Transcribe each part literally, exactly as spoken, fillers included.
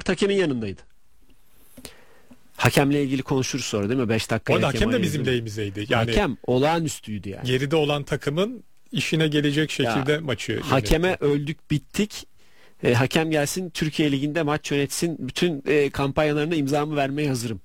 Mert hakemin yanındaydı. Hakemle ilgili konuşuruz sonra değil mi? beş dakika. O hakem de bizim lehimizdeydi. Yani hakem olağanüstüydü yani. Geride olan takımın işine gelecek şekilde ya, maçı yönetti. Hakeme öldük bittik. E, hakem gelsin Türkiye Ligi'nde maç yönetsin. Bütün e, kampanyalarına imzamı vermeye hazırım.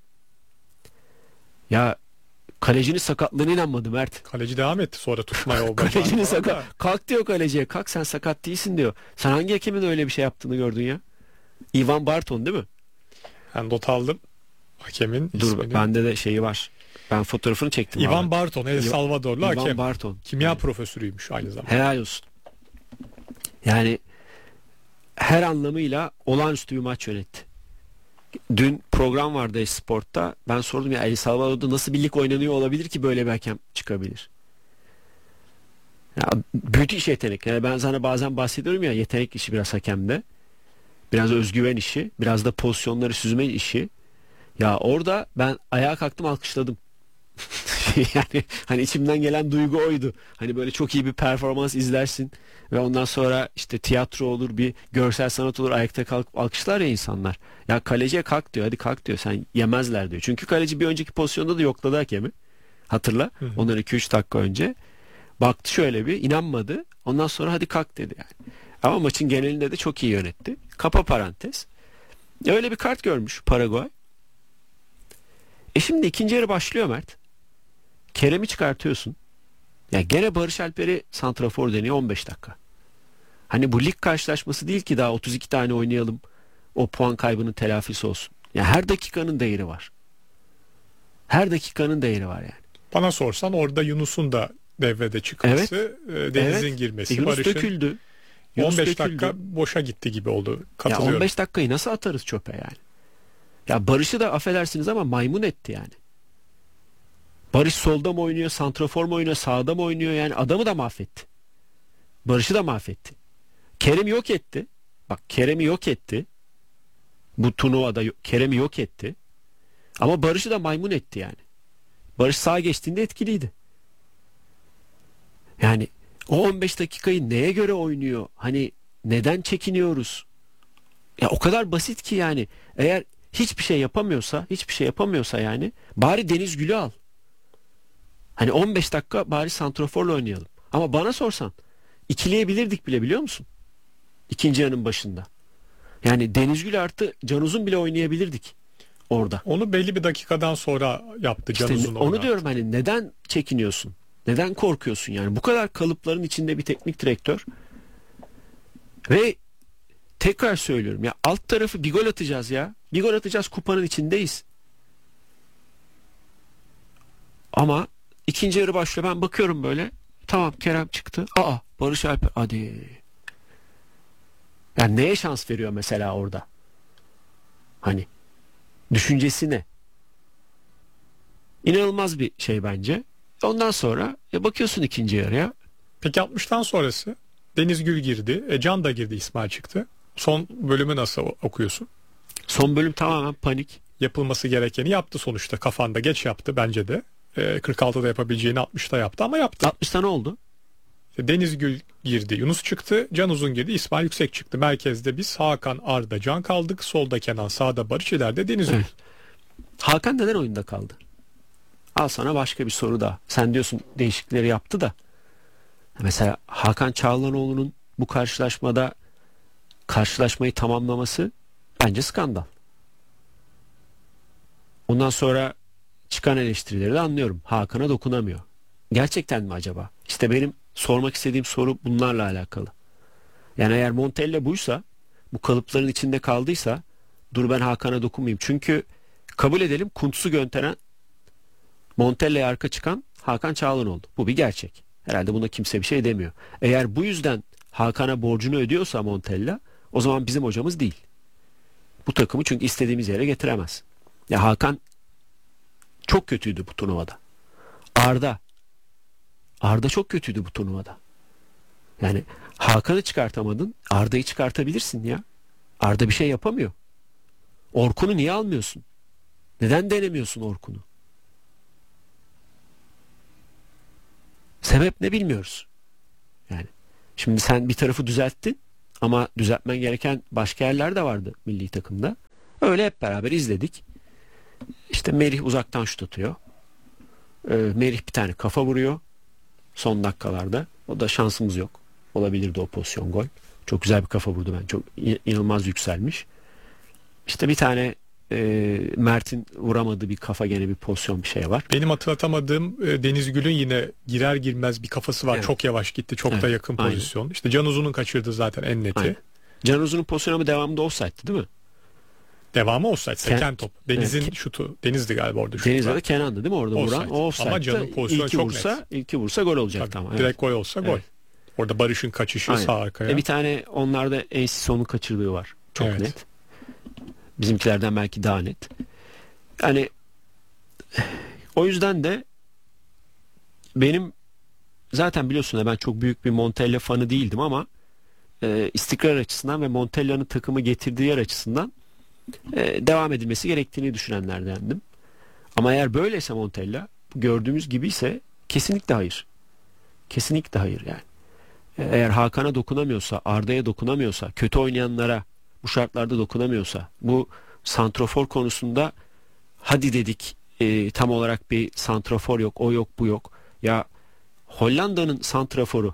Ya kalecinin sakatlığına inanmadı Mert. Kaleci devam etti sonra tutmaya o Kalecinin sakat. Kalk diyor kaleciye. Kalk sen sakat değilsin diyor. Sen hangi hakemin öyle bir şey yaptığını gördün ya? Ivan Barton değil mi? Ben not aldım. Hakemin Dur, ismini. Bende de şeyi var. Ben fotoğrafını çektim. Ivan abi. Barton, El Salvadorlu Ivan hakem. Barton. Kimya yani. profesörüymüş aynı zamanda. Helal olsun. Yani her anlamıyla olağanüstü bir maç yönetti. Dün program vardı Sport'ta. Ben sordum ya El Salvador'da nasıl bir lig oynanıyor olabilir ki böyle bir hakem çıkabilir? Ya, müthiş yetenek. Yani ben sana bazen bahsediyorum ya, yetenek işi biraz hakemde. Biraz özgüven işi. Biraz da pozisyonları süzme işi. Ya orada ben ayağa kalktım, alkışladım. Yani hani içimden gelen duygu oydu. Hani böyle çok iyi bir performans izlersin ve ondan sonra işte tiyatro olur, bir görsel sanat olur, ayakta kalkıp alkışlar ya insanlar. Ya kaleciye kalk diyor, hadi kalk diyor, sen yemezler diyor. Çünkü kaleci bir önceki pozisyonda da yokladı hakemi. Hatırla. Hı hı. Ondan iki üç dakika önce. Baktı şöyle bir, inanmadı. Ondan sonra hadi kalk dedi yani. Ama maçın genelinde de çok iyi yönetti. Kapa parantez. Öyle bir kart görmüş Paraguay. E şimdi ikinci yarı başlıyor Mert. Kerem'i çıkartıyorsun. Ya gene Barış Alper'i santrafor deniyor on beş dakika. Hani bu lig karşılaşması değil ki, daha otuz iki tane oynayalım. O puan kaybının telafisi olsun. Ya her dakikanın değeri var. Her dakikanın değeri var yani. Bana sorsan orada Yunus'un da devrede çıkması, evet. Deniz'in evet. girmesi, Yunus Barış'ın döküldü. Yunus on beş döküldü. dakika boşa gitti gibi oldu. Katılıyorum. Ya on beş dakikayı nasıl atarız çöpe yani? Ya Barış'ı da affedersiniz ama maymun etti yani. Barış solda mı oynuyor, santrafor mu oynuyor, sağda mı oynuyor, yani adamı da mahvetti. Barış'ı da mahvetti. Kerem'i yok etti. Bak Kerem'i yok etti. Bu turnuvada Kerem'i yok etti. Ama Barış'ı da maymun etti yani. Barış sağa geçtiğinde etkiliydi. Yani o on beş dakikayı neye göre oynuyor? Hani neden çekiniyoruz? Ya o kadar basit ki yani. Eğer hiçbir şey yapamıyorsa, hiçbir şey yapamıyorsa yani bari Deniz Gül'ü al. Hani on beş dakika bari santraforla oynayalım. Ama bana sorsan ikileyebilirdik bile, biliyor musun? İkinci yarının başında. Yani Deniz Gül artı Can Uzun bile oynayabilirdik orada. Onu belli bir dakikadan sonra yaptı Can İşte Uzun. onu oynattı. Diyorum, hani neden çekiniyorsun? Neden korkuyorsun yani? Bu kadar kalıpların içinde bir teknik direktör. Ve tekrar söylüyorum ya, alt tarafı bir gol atacağız ya. Bir gol atacağız, kupanın içindeyiz. Ama ikinci yarı başlıyor, ben bakıyorum böyle. Tamam, Kerem çıktı. Aa, Barış Alper, hadi. Yani neye şans veriyor mesela orada? Hani düşüncesi ne? İnanılmaz bir şey bence. Ondan sonra ya bakıyorsun ikinci yarıya. Peki altmıştan sonrası Deniz Gül girdi. E, Can da girdi, İsmail çıktı. Son bölümü nasıl okuyorsun? Son bölüm tamamen panik. Yapılması gerekeni yaptı sonuçta. Kafanda geç yaptı bence de. E, kırk altıda yapabileceğini altmışta yaptı ama yaptı. altmışta ne oldu? Deniz Gül girdi, Yunus çıktı, Can Uzun girdi, İsmail Yüksek çıktı. Merkezde biz Hakan, Arda, Can kaldık. Solda Kenan, sağda Barış, ileride Deniz Gül. Evet. Hakan neden oyunda kaldı? Al sana başka bir soru daha. Sen diyorsun değişiklikleri yaptı da. Mesela Hakan Çağlanoğlu'nun bu karşılaşmada karşılaşmayı tamamlaması bence skandal. Ondan sonra çıkan eleştirileri de anlıyorum. Hakan'a dokunamıyor. Gerçekten mi acaba? İşte benim sormak istediğim soru bunlarla alakalı. Yani eğer Montella buysa, bu kalıpların içinde kaldıysa, dur ben Hakan'a dokunmayayım. Çünkü kabul edelim, Kuntz'u gönderen, Montella'ya arka çıkan Hakan Çağlanoğlu. Bu bir gerçek. Herhalde buna kimse bir şey demiyor. Eğer bu yüzden Hakan'a borcunu ödüyorsa Montella, o zaman bizim hocamız değil. Bu takımı çünkü istediğimiz yere getiremez. Ya Hakan çok kötüydü bu turnuvada. Arda Arda çok kötüydü bu turnuvada. Yani Hakan'ı çıkartamadın, Arda'yı çıkartabilirsin ya. Arda bir şey yapamıyor. Orkun'u niye almıyorsun? Neden denemiyorsun Orkun'u? Sebep ne bilmiyoruz. Yani şimdi sen bir tarafı düzelttin ama düzeltmen gereken başka yerler de vardı milli takımda. Öyle hep beraber izledik. İşte Merih uzaktan şut atıyor. Ee, Merih bir tane kafa vuruyor son dakikalarda. O da şansımız yok. Olabilirdi o pozisyon gol. Çok güzel bir kafa vurdu ben. Çok inanılmaz yükselmiş. İşte bir tane e, Mert'in vuramadığı bir kafa, gene bir pozisyon, bir şey var. Benim hatırlatamadığım e, Deniz Gül'ün yine girer girmez bir kafası var. Evet. Çok yavaş gitti. Çok Evet, da yakın aynen. pozisyon. İşte Can Uzun'un kaçırdığı zaten en neti. Aynen. Can Uzun'un pozisyonu ama devamında offside'di değil mi? Devamı offside. Seken Ken- top. Deniz'in Evet. şutu. Deniz'di galiba orada şutu. Deniz'de de Kenan'dı değil mi orada vuran? Offside. O offside'da. Ama Can'ın pozisyonu İlki çok vursa, net. ilki vursa gol olacaktı Tabii, ama. Evet. direkt gol olsa gol. Evet. Orada Barış'ın kaçışı Aynen. sağ arkaya. E bir tane onlarda Ensison'un kaçırdığı var. Çok Evet. net. Bizimkilerden belki daha net. Yani o yüzden de benim zaten biliyorsun ya, ben çok büyük bir Montella fanı değildim ama e, istikrar açısından ve Montella'nın takımı getirdiği yer açısından e, devam edilmesi gerektiğini düşünenlerdendim. Ama eğer böyleyse Montella, gördüğümüz gibi ise kesinlikle hayır. Kesinlikle hayır yani. E, Eğer Hakan'a dokunamıyorsa, Arda'ya dokunamıyorsa, kötü oynayanlara bu şartlarda dokunamıyorsa, bu santrofor konusunda hadi dedik e, tam olarak bir santrafor yok, o yok, bu yok. Ya Hollanda'nın santraforu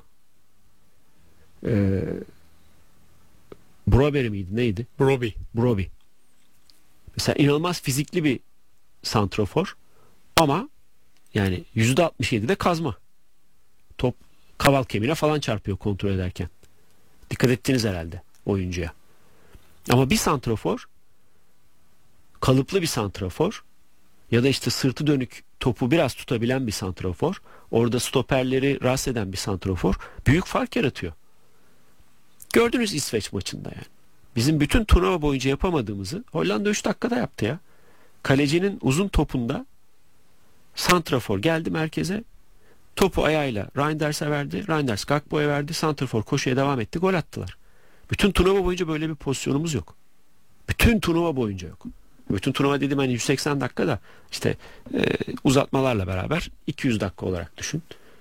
e, Broberry miydi, neydi? Broby. Broby. Mesela inanılmaz fizikli bir santrafor ama yani yüzde altmış yedi de kazma. Top kaval kemiğine falan çarpıyor kontrol ederken. Dikkat ettiniz herhalde oyuncuya. Ama bir santrafor, kalıplı bir santrafor ya da işte sırtı dönük topu biraz tutabilen bir santrafor, orada stoperleri rahatsız eden bir santrafor büyük fark yaratıyor. Gördünüz İsveç maçında yani. Bizim bütün turnuva boyunca yapamadığımızı Hollanda üç dakikada yaptı ya. Kalecinin uzun topunda santrafor geldi merkeze, topu ayağıyla Reinders'e verdi. Reinders Gakpo'ya verdi. Santrafor koşuya devam etti. Gol attılar. Bütün turnuva boyunca böyle bir pozisyonumuz yok. Bütün turnuva boyunca yok. Bütün turnuva dediğim hani yüz seksen dakika da işte e, uzatmalarla beraber iki yüz dakika olarak düşün.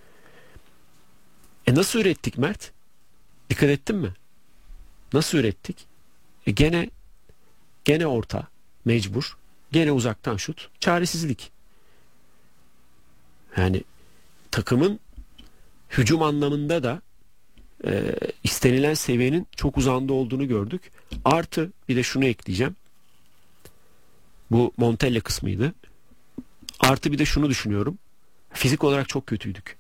E nasıl ürettik Mert? Dikkat ettin mi? Nasıl ürettik? E gene gene orta mecbur. Gene uzaktan şut. Çaresizlik. Yani takımın hücum anlamında da e, istenilen seviyenin çok uzağında olduğunu gördük. Artı bir de şunu ekleyeceğim. Bu Montella kısmıydı. Artı bir de şunu düşünüyorum. Fizik olarak çok kötüydük.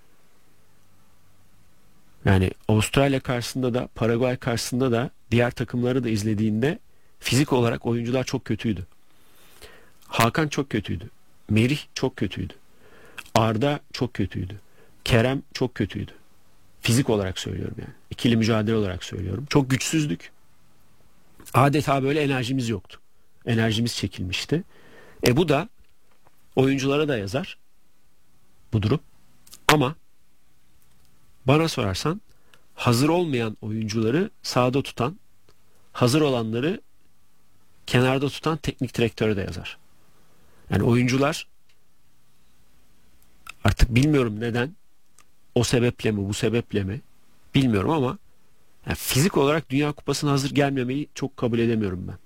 Yani Avustralya karşısında da, Paraguay karşısında da, diğer takımları da izlediğinde fizik olarak oyuncular çok kötüydü. Hakan çok kötüydü. Merih çok kötüydü. Arda çok kötüydü. Kerem çok kötüydü. Fizik olarak söylüyorum yani. İkili mücadele olarak söylüyorum. Çok güçsüzdük. Adeta böyle enerjimiz yoktu. Enerjimiz çekilmişti. E bu da oyunculara da yazar bu durum. Ama bana sorarsan hazır olmayan oyuncuları sahada tutan, hazır olanları kenarda tutan teknik direktöre de yazar. Yani oyuncular artık bilmiyorum neden, o sebeple mi bu sebeple mi bilmiyorum ama yani fizik olarak Dünya Kupası'na hazır gelmemeyi çok kabul edemiyorum ben.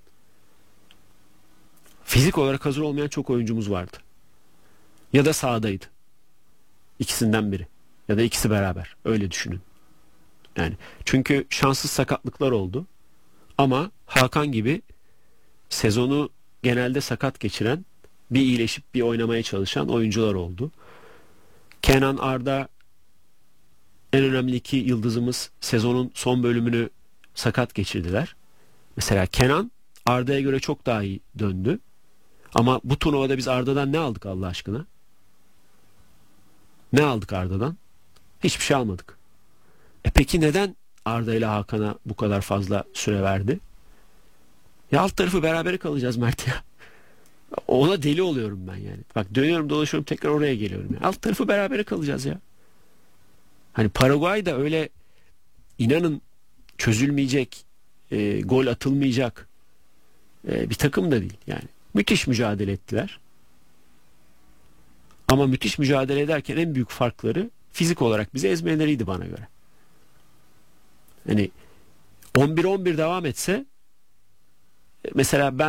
Fizik olarak hazır olmayan çok oyuncumuz vardı. Ya da sahadaydı. İkisinden biri. Ya da ikisi beraber. Öyle düşünün. Yani çünkü şanssız sakatlıklar oldu. Ama Hakan gibi sezonu genelde sakat geçiren, bir iyileşip bir oynamaya çalışan oyuncular oldu. Kenan, Arda en önemli iki yıldızımız sezonun son bölümünü sakat geçirdiler. Mesela Kenan Arda'ya göre çok daha iyi döndü. Ama bu turnuvada biz Arda'dan ne aldık Allah aşkına? Ne aldık Arda'dan? Hiçbir şey almadık. E peki neden Arda ile Hakan'a bu kadar fazla süre verdi? Ya alt tarafı berabere kalacağız Mert ya. Ona deli oluyorum ben yani. Bak dönüyorum dolaşıyorum tekrar oraya geliyorum. Ya. Alt tarafı berabere kalacağız ya. Hani Paraguay da öyle inanın çözülmeyecek, e, gol atılmayacak e, bir takım da değil. Yani müthiş mücadele ettiler. Ama müthiş mücadele ederken en büyük farkları fizik olarak bizi ezmeleriydi bana göre. Hani on bir on bir devam etse mesela ben